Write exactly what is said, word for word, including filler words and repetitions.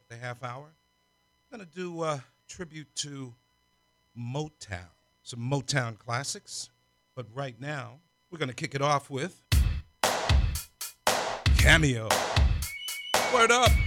the half hour. I'm going to do a tribute to Motown, some Motown classics. But right now, we're going to kick it off with Cameo. Word up.